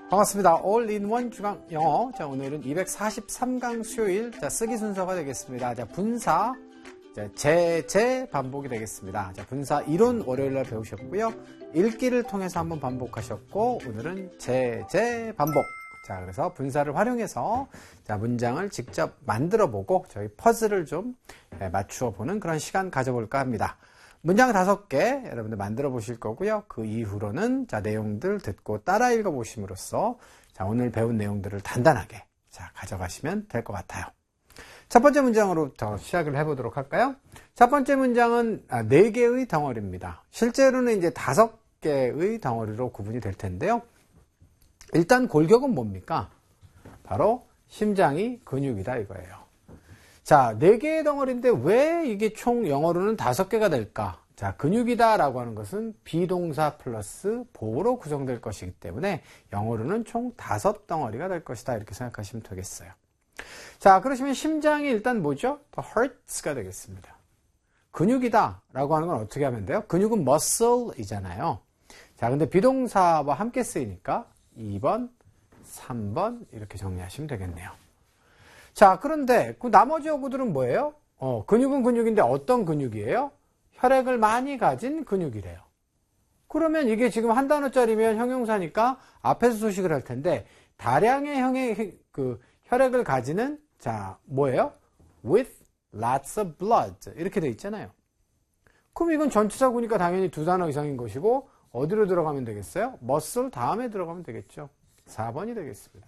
반갑습니다. All-in-one 중앙 영어. 자, 오늘은 243강 수요일. 자, 쓰기 순서가 되겠습니다. 자, 분사. 제 반복이 되겠습니다. 자, 분사 이론 월요일날 배우셨고요. 읽기를 통해서 한번 반복하셨고, 오늘은 제 반복. 자, 그래서 분사를 활용해서 자, 문장을 직접 만들어 보고 저희 퍼즐을 좀 맞추어 보는 그런 시간 가져볼까 합니다. 문장 5개 여러분들 만들어 보실 거고요. 그 이후로는 자, 내용들 듣고 따라 읽어 보심으로써 자, 오늘 배운 내용들을 단단하게 자, 가져가시면 될 것 같아요. 첫 번째 문장으로부터 시작을 해보도록 할까요? 첫 번째 문장은 4개의 덩어리입니다. 실제로는 이제 5개의 덩어리로 구분이 될 텐데요. 일단 골격은 뭡니까? 바로 심장이 근육이다 이거예요. 자, 4개의 덩어리인데 왜 이게 총 영어로는 5개가 될까? 자, 근육이다 라고 하는 것은 비동사 플러스 보어로 구성될 것이기 때문에 영어로는 총 5덩어리가 될 것이다 이렇게 생각하시면 되겠어요. 자, 그러시면 심장이 일단 뭐죠? hurts가 되겠습니다. 근육이다 라고 하는 건 어떻게 하면 돼요? 근육은 muscle이잖아요. 자, 근데 비동사와 함께 쓰이니까 2번, 3번 이렇게 정리하시면 되겠네요. 자, 그런데 그 나머지 어구들은 뭐예요? 근육은 근육인데 어떤 근육이에요? 혈액을 많이 가진 근육이래요. 그러면 이게 지금 한 단어짜리면 형용사니까 앞에서 소식을 할 텐데 다량의 혈액을 가지는 자, 뭐예요? with lots of blood 이렇게 돼 있잖아요. 그럼 이건 전치사구니까 당연히 2단어 이상인 것이고 어디로 들어가면 되겠어요? muscle 다음에 들어가면 되겠죠. 4번이 되겠습니다.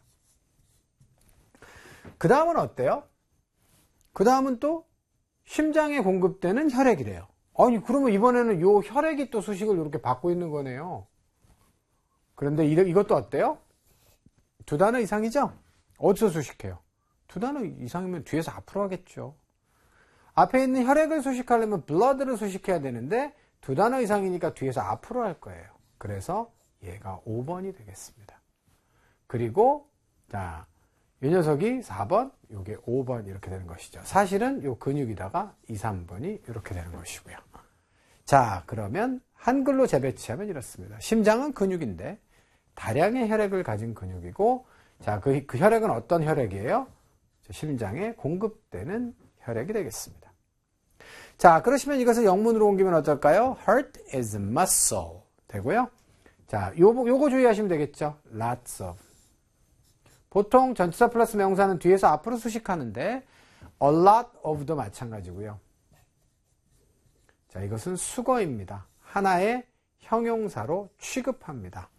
그 다음은 어때요? 그 다음은 또 심장에 공급되는 혈액이래요. 아니 그러면 이번에는 요 혈액이 또 수식을 이렇게 받고 있는 거네요. 그런데 이것도 어때요? 2단어 이상이죠? 어디서 수식해요? 2단어 이상이면 뒤에서 앞으로 하겠죠. 앞에 있는 혈액을 수식하려면 blood를 수식해야 되는데 2단어 이상이니까 뒤에서 앞으로 할 거예요. 그래서 얘가 5번이 되겠습니다. 그리고 자, 이 녀석이 4번, 요게 5번 이렇게 되는 것이죠. 사실은 요 근육이다가 2, 3번이 이렇게 되는 것이고요. 자, 그러면 한글로 재배치하면 이렇습니다. 심장은 근육인데 다량의 혈액을 가진 근육이고 자, 그 혈액은 어떤 혈액이에요? 심장에 공급되는 혈액이 되겠습니다. 자, 그러시면 이것을 영문으로 옮기면 어떨까요? Heart is muscle 되고요. 자, 요거 주의하시면 되겠죠? Lots of. 보통 전치사 플러스 명사는 뒤에서 앞으로 수식하는데 a lot of도 마찬가지고요. 자, 이것은 수거입니다. 하나의 형용사로 취급합니다.